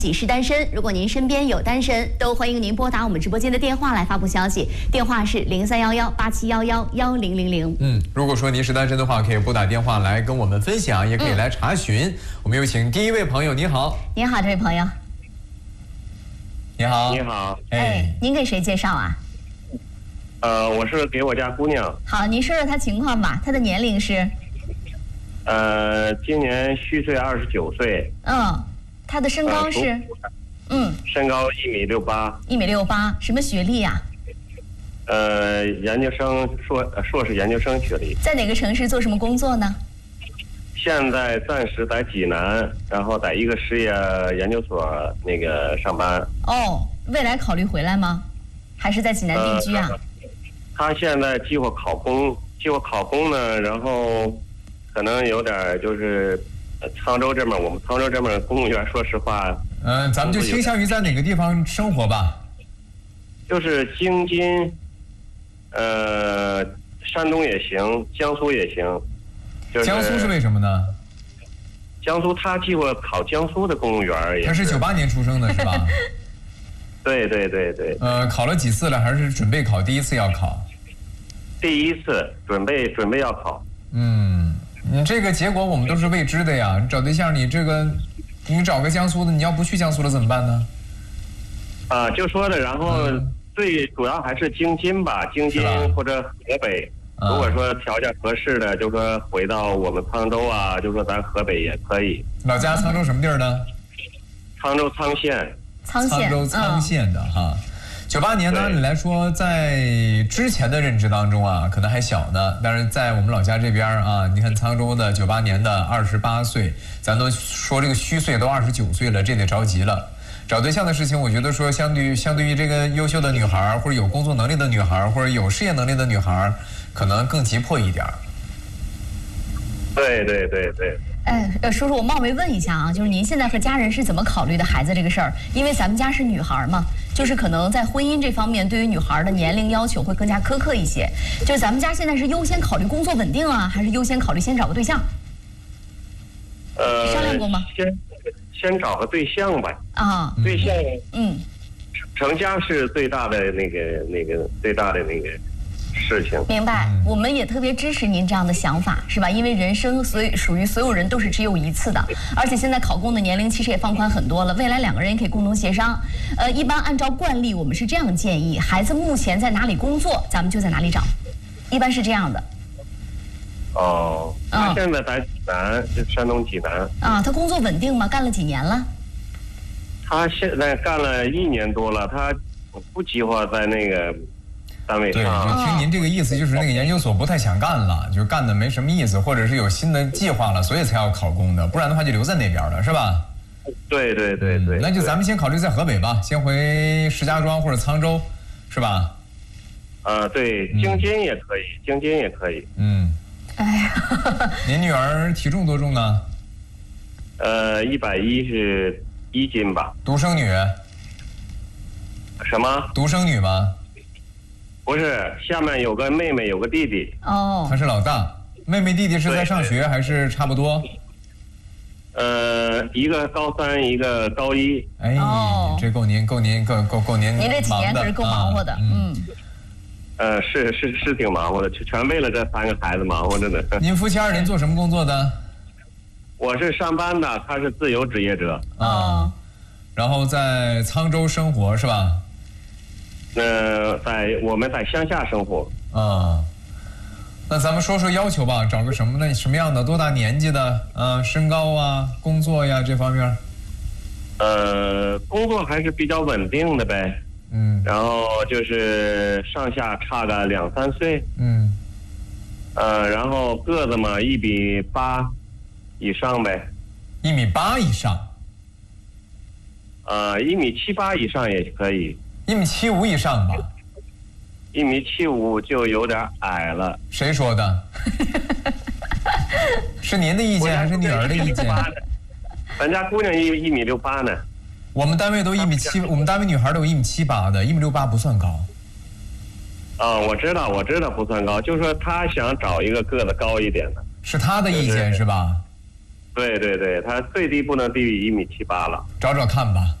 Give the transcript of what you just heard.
己是单身，如果您身边有单身，都欢迎您拨打我们直播间的电话来发布消息，电话是031187111000。 如果说您是单身的话，可以拨打电话来跟我们分享，也可以来查询。我们有请第一位朋友，您好。 您好，这位朋友。 你好。 你好。 您给谁介绍啊？ 我是给我家姑娘。 好，您说说她情况吧。她的年龄是？ 今年虚岁29岁。 她的身高是？ 身高1.68米。 1.68米，什么学历呀？ 研究生硕士研究生学历。 在哪个城市做什么工作呢？ 现在暂时在济南，然后在一个事业研究所上班。 未来考虑回来吗？还是在济南定居啊？ 他现在计划考公呢，然后可能有点就是沧州这边，我们沧州这边公务员，说实话， 咱们就倾向于在哪个地方生活吧？ 就是京津，山东也行，江苏也行。 江苏是为什么呢？ 江苏他计划考江苏的公务员也。 他是98年出生的是吧？ 对。 考了几次了？还是准备考？第一次要考？ 第一次准备要考。 你这个结果我们都是未知的呀。你找对象，你找个江苏的，你要不去江苏了怎么办呢？ 就说的，然后最主要还是京津吧，京津或者河北。如果说条件合适的，就说回到我们沧州啊，就说咱河北也可以。 老家沧州什么地儿呢？ 沧州沧县。 沧州沧县的哈。98年呢，按理来说在之前的认知当中啊，可能还小呢。但是在我们老家这边啊，你看沧州的98年的28岁，咱都说这个虚岁都29岁了，这得着急了。找对象的事情，我觉得说相对于这个优秀的女孩，或者有工作能力的女孩，或者有事业能力的女孩，可能更急迫一点。 对。 叔叔，我冒昧问一下啊，就是您现在和家人是怎么考虑的孩子这个事儿？因为咱们家是女孩嘛，就是可能在婚姻这方面，对于女孩的年龄要求会更加苛刻一些。就是咱们家现在是优先考虑工作稳定啊，还是优先考虑先找个对象？商量过吗？ 先找个对象吧。对象。成家是最大的最大的事情。 明白，我们也特别支持您这样的想法，是吧？因为人生属于所有人都是只有一次的，而且现在考公的年龄其实也放宽很多了，未来2个人也可以共同协商。一般按照惯例，我们是这样建议：孩子目前在哪里工作，咱们就在哪里找，一般是这样的。 他现在在济南，就山东济南。 他工作稳定吗？干了几年了？ 他现在干了1年多了，他不计划在那个单位上。 对，就听您这个意思，就是那个研究所不太想干了，就干的没什么意思，或者是有新的计划了，所以才要考公的，不然的话就留在那边了，是吧？ 对。 那就咱们先考虑在河北吧，先回石家庄或者沧州，是吧？ 对，京津也可以，京津也可以。 您女儿体重多重呢 ？111斤吧。 独生女？ 什么？ 独生女吗？ 不是，下面有个妹妹，有个弟弟。 她是老大。妹妹弟弟是在上学还是差不多？ 一个高3，一个高1。 这够您您这几年可是够忙活的。 是挺忙活的，全为了这3个孩子忙活着呢。 您夫妻2人做什么工作的？ 我是上班的，他是自由职业者。 然后在沧州生活是吧？ 我们在乡下生活。 那咱们说说要求吧，找个什么样的，多大年纪的？身高啊，工作呀这方面。 工作还是比较稳定的呗。然后就是上下差个2、3岁。然后个子嘛1.8米以上呗。 1.8米以上。 1.78米以上也可以。 1.75米以上吧。 1.75米就有点矮了。 谁说的？是您的意见还是女儿的意见？ 咱家姑娘1.68米呢。 我们单位都1.7米，我们单位女孩都有1.78米的，1.68米不算高。 我知道不算高，就是说他想找一个个子高一点的。 是他的意见是吧？ 对对对，他最低不能低于1.78米了。 找找看吧。